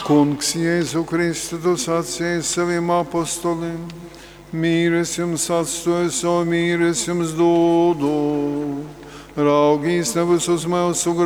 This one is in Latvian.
Kungs Jēzu Kristu, tu sacīji saviem apostoliem, mīres jums atstoju, savu mīres jums dodu. Raugīs nebūs uz mūsu